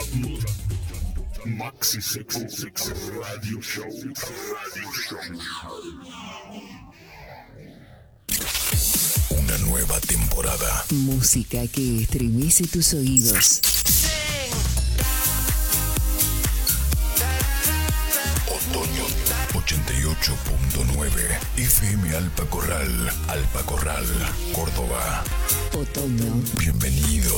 Maxi Sex Radio Show. Una nueva temporada. Música que estremece tus oídos. Otoño 88.9 FM Alpa Corral, Córdoba. Otoño. Bienvenido.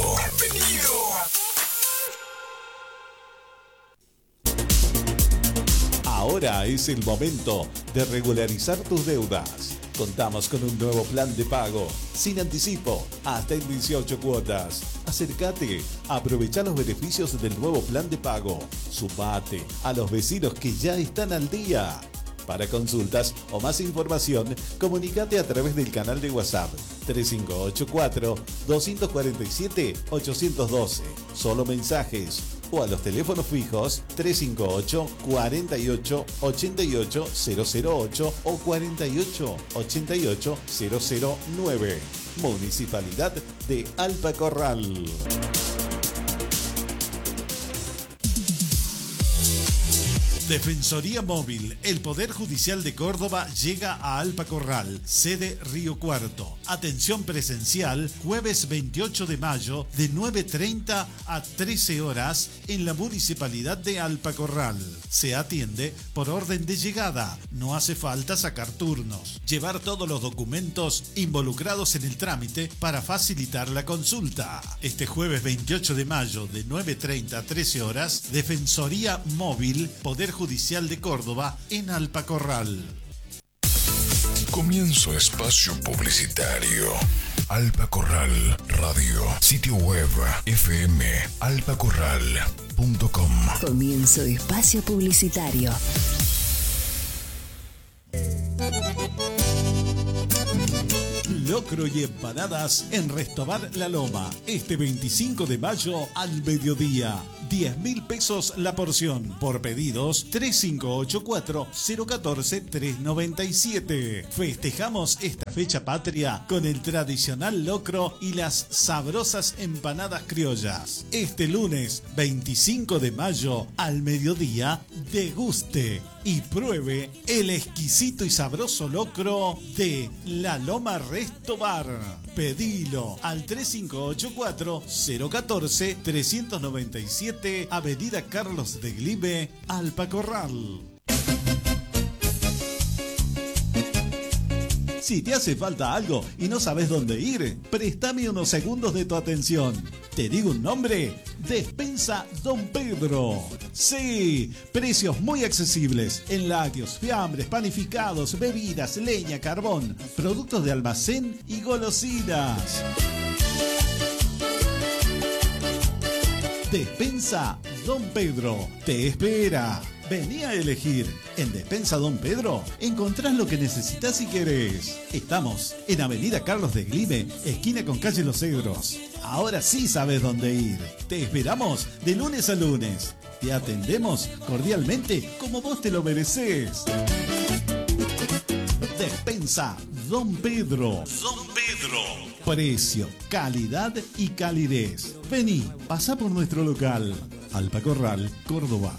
Ahora es el momento de regularizar tus deudas. Contamos con un nuevo plan de pago, sin anticipo, hasta en 18 cuotas. Acércate, aprovecha los beneficios del nuevo plan de pago. Sumate a los vecinos que ya están al día. Para consultas o más información, comunícate a través del canal de WhatsApp 3584-247-812. Solo mensajes. O a los teléfonos fijos 358 48 88 008 o 48 88 009. Municipalidad de Alpa Corral. Defensoría Móvil, el Poder Judicial de Córdoba llega a Alpa Corral, sede Río Cuarto. Atención presencial, jueves 28 de mayo de 9:30 a 13 horas en la Municipalidad de Alpa Corral. Se atiende por orden de llegada, no hace falta sacar turnos. Llevar todos los documentos involucrados en el trámite para facilitar la consulta. Este jueves 28 de mayo de 9:30 a 13 horas, Defensoría Móvil, Poder Judicial de Córdoba en Alpa Corral. Comienzo espacio publicitario. Alpa Corral Radio. Sitio web fmalpacorral.com. Comienzo espacio publicitario. Locro y empanadas en Restobar La Loma. Este 25 de mayo al mediodía. 10.000 pesos la porción. Por pedidos 3584-014-397. Festejamos esta fecha patria con el tradicional locro y las sabrosas empanadas criollas. Este lunes 25 de mayo al mediodía, deguste y pruebe el exquisito y sabroso locro de La Loma Resto Bar. Pedilo al 3584-014-397, Avenida Carlos de Glibe, Alpa Corral. Si te hace falta algo y no sabes dónde ir, préstame unos segundos de tu atención. ¿Te digo un nombre? Despensa Don Pedro. Sí, precios muy accesibles en lácteos, fiambres, panificados, bebidas, leña, carbón, productos de almacén y golosinas. Despensa Don Pedro te espera. Vení a elegir. En Despensa Don Pedro encontrás lo que necesitas y querés. Estamos en Avenida Carlos de Glibe, esquina con calle Los Cedros. Ahora sí sabes dónde ir. Te esperamos de lunes a lunes. Te atendemos cordialmente como vos te lo mereces. Despensa Don Pedro. Don Pedro. Precio, calidad y calidez. Vení, pasá por nuestro local. Alpa Corral, Córdoba.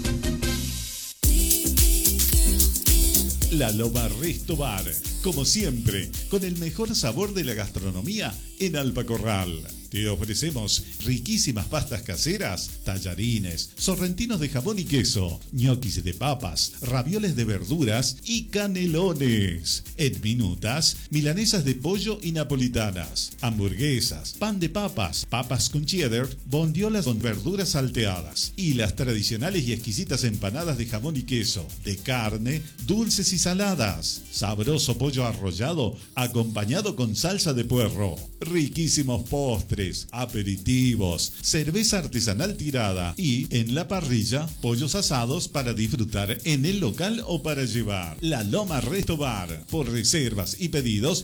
La Loma Resto Bar, como siempre, con el mejor sabor de la gastronomía en Alpa Corral. Te ofrecemos riquísimas pastas caseras, tallarines, sorrentinos de jamón y queso, ñoquis de papas, ravioles de verduras y canelones. En minutas, milanesas de pollo y napolitanas, hamburguesas, pan de papas, papas con cheddar, bondiolas con verduras salteadas y las tradicionales y exquisitas empanadas de jamón y queso, de carne, dulces y saladas. Sabroso pollo arrollado acompañado con salsa de puerro. Riquísimos postres, aperitivos, cerveza artesanal tirada y, en la parrilla, pollos asados para disfrutar en el local o para llevar. La Loma Resto Bar. Por reservas y pedidos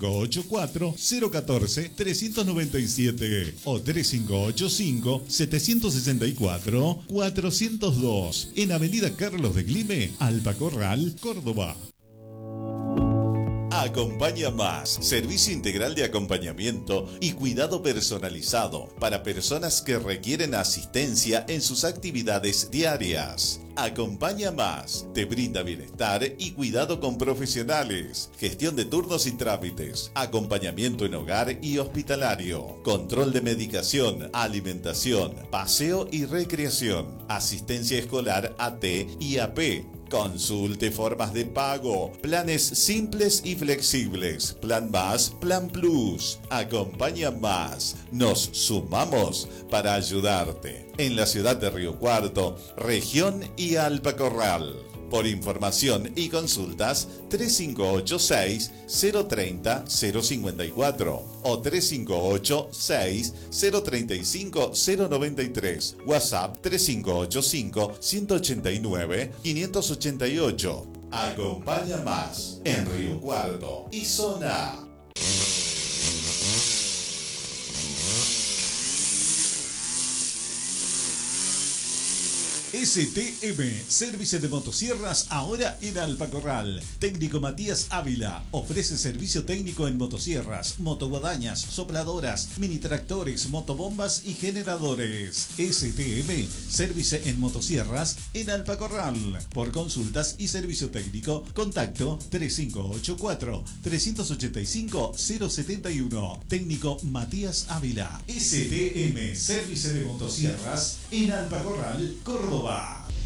3584-014-397 o 3585-764-402 en Avenida Carlos de Glibe, Alpa Corral, Córdoba. Acompaña Más, servicio integral de acompañamiento y cuidado personalizado para personas que requieren asistencia en sus actividades diarias. Acompaña Más, te brinda bienestar y cuidado con profesionales, gestión de turnos y trámites, acompañamiento en hogar y hospitalario, control de medicación, alimentación, paseo y recreación, asistencia escolar AT y AP. Consulte formas de pago, planes simples y flexibles, Plan Más, Plan Plus. Acompaña Más, nos sumamos para ayudarte. En la ciudad de Río Cuarto, región y Alpacorral. Por información y consultas, 3586-030-054 o 3586-035-093. WhatsApp 3585-189-588. Acompaña Más en Río Cuarto y zona. STM, Servicio de Motosierras, ahora en Alpacorral. Técnico Matías Ávila ofrece servicio técnico en motosierras, motoguadañas, sopladoras, mini tractores, motobombas y generadores. STM, Servicio en Motosierras en Alpacorral. Por consultas y servicio técnico, contacto 3584-385-071. Técnico Matías Ávila. STM, Servicio de Motosierras en Alpacorral, Córdoba.